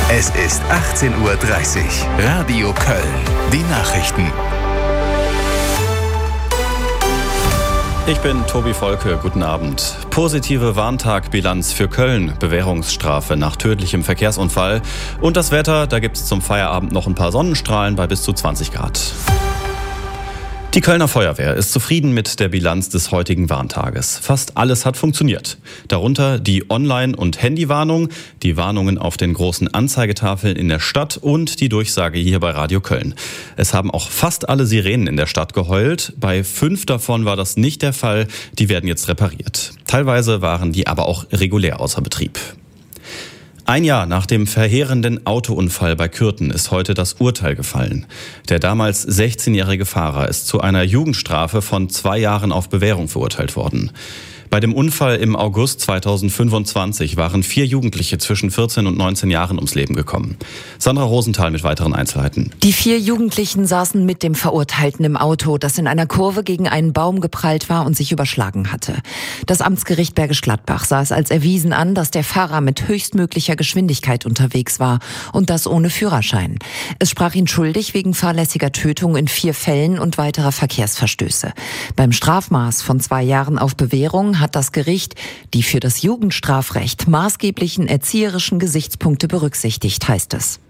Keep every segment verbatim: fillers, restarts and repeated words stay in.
Es ist achtzehn Uhr dreißig. Radio Köln. Die Nachrichten. Ich bin Tobi Volke, guten Abend. Positive Warntagbilanz für Köln, Bewährungsstrafe nach tödlichem Verkehrsunfall. Und das Wetter, da gibt es zum Feierabend noch ein paar Sonnenstrahlen bei bis zu zwanzig Grad. Die Kölner Feuerwehr ist zufrieden mit der Bilanz des heutigen Warntages. Fast alles hat funktioniert. Darunter die Online- und Handywarnung, die Warnungen auf den großen Anzeigetafeln in der Stadt und die Durchsage hier bei Radio Köln. Es haben auch fast alle Sirenen in der Stadt geheult. Bei fünf davon war das nicht der Fall. Die werden jetzt repariert. Teilweise waren die aber auch regulär außer Betrieb. Ein Jahr nach dem verheerenden Autounfall bei Kürten ist heute das Urteil gefallen. Der damals sechzehnjährige Fahrer ist zu einer Jugendstrafe von zwei Jahren auf Bewährung verurteilt worden. Bei dem Unfall im August zweitausendfünfundzwanzig waren vier Jugendliche zwischen vierzehn und neunzehn Jahren ums Leben gekommen. Sandra Rosenthal mit weiteren Einzelheiten. Die vier Jugendlichen saßen mit dem Verurteilten im Auto, das in einer Kurve gegen einen Baum geprallt war und sich überschlagen hatte. Das Amtsgericht Bergisch Gladbach sah es als erwiesen an, dass der Fahrer mit höchstmöglicher Geschwindigkeit unterwegs war und das ohne Führerschein. Es sprach ihn schuldig wegen fahrlässiger Tötung in vier Fällen und weiterer Verkehrsverstöße. Beim Strafmaß von zwei Jahren auf Bewährung hat das Gericht die für das Jugendstrafrecht maßgeblichen erzieherischen Gesichtspunkte berücksichtigt, heißt es.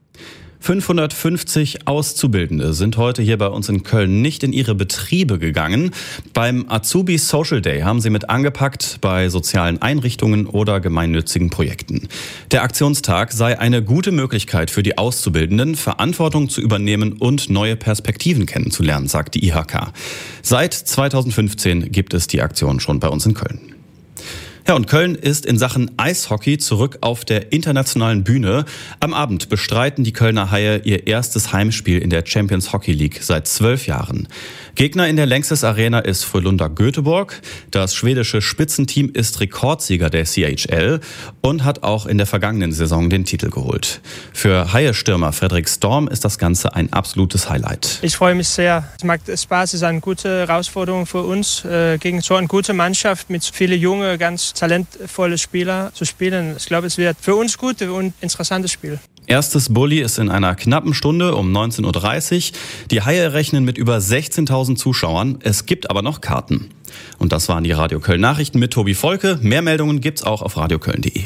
fünfhundertfünfzig Auszubildende sind heute hier bei uns in Köln nicht in ihre Betriebe gegangen. Beim Azubi Social Day haben sie mit angepackt bei sozialen Einrichtungen oder gemeinnützigen Projekten. Der Aktionstag sei eine gute Möglichkeit für die Auszubildenden, Verantwortung zu übernehmen und neue Perspektiven kennenzulernen, sagt die I H K. Seit zweitausendfünfzehn gibt es die Aktion schon bei uns in Köln. Ja, und Köln ist in Sachen Eishockey zurück auf der internationalen Bühne. Am Abend bestreiten die Kölner Haie ihr erstes Heimspiel in der Champions Hockey League seit zwölf Jahren. Gegner in der Lanxess Arena ist Frölunda Göteborg. Das schwedische Spitzenteam ist Rekordsieger der C H L und hat auch in der vergangenen Saison den Titel geholt. Für Haie-Stürmer Fredrik Storm ist das Ganze ein absolutes Highlight. Ich freue mich sehr. Es macht Spaß, es ist eine gute Herausforderung für uns, äh, gegen so eine gute Mannschaft mit vielen jungen, ganz talentvolle Spieler zu spielen. Ich glaube, es wird für uns gut und interessantes Spiel. Erstes Bulli ist in einer knappen Stunde um neunzehn Uhr dreißig. Die Haie rechnen mit über sechzehntausend Zuschauern. Es gibt aber noch Karten. Und das waren die Radio Köln Nachrichten mit Tobi Volke. Mehr Meldungen gibt's auch auf radioköln punkt de.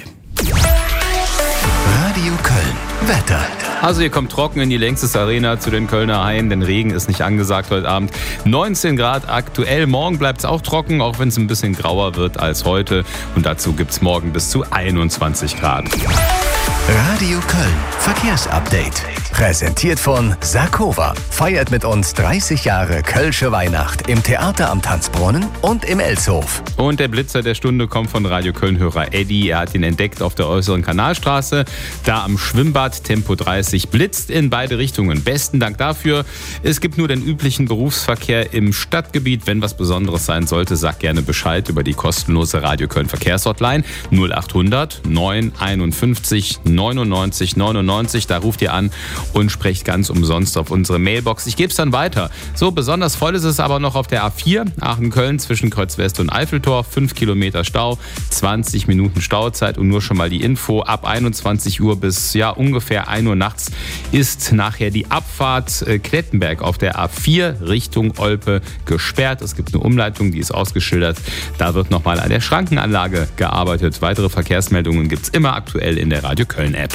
Radio Köln. Wetter. Also ihr kommt trocken in die Lanxess Arena zu den Kölner Haien, denn Regen ist nicht angesagt heute Abend. neunzehn Grad aktuell. Morgen bleibt es auch trocken, auch wenn es ein bisschen grauer wird als heute. Und dazu gibt es morgen bis zu einundzwanzig Grad. Radio Köln. Verkehrsupdate. Präsentiert von Sarkova. Feiert mit uns dreißig Jahre Kölsche Weihnacht im Theater am Tanzbrunnen und im Elshof. Und der Blitzer der Stunde kommt von Radio Köln-Hörer Eddie. Er hat ihn entdeckt auf der äußeren Kanalstraße. Da am Schwimmbad, Tempo dreißig, blitzt in beide Richtungen. Besten Dank dafür. Es gibt nur den üblichen Berufsverkehr im Stadtgebiet. Wenn was Besonderes sein sollte, sag gerne Bescheid über die kostenlose Radio Köln Verkehrshotline null achthundert neun einundfünfzig neunundneunzig neunundneunzig. Da ruft ihr an und sprecht ganz umsonst auf unsere Mailbox. Ich gebe es dann weiter. So, besonders voll ist es aber noch auf der A vier, Aachen-Köln zwischen Kreuz West und Eiffeltor. fünf Kilometer Stau, zwanzig Minuten Stauzeit und nur schon mal die Info. Ab einundzwanzig Uhr bis ja ungefähr ein Uhr nachts ist nachher die Abfahrt äh, Klettenberg auf der A vier Richtung Olpe gesperrt. Es gibt eine Umleitung, die ist ausgeschildert. Da wird nochmal an der Schrankenanlage gearbeitet. Weitere Verkehrsmeldungen gibt es immer aktuell in der Radio Köln App.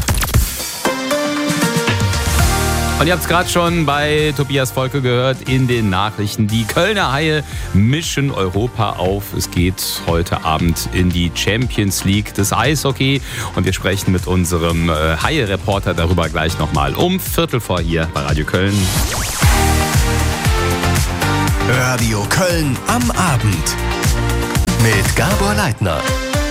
Und ihr habt es gerade schon bei Tobias Volke gehört in den Nachrichten. Die Kölner Haie mischen Europa auf. Es geht heute Abend in die Champions League des Eishockey. Und wir sprechen mit unserem Haie-Reporter darüber gleich nochmal um Viertel vor hier bei Radio Köln. Radio Köln am Abend mit Gabor Leitner.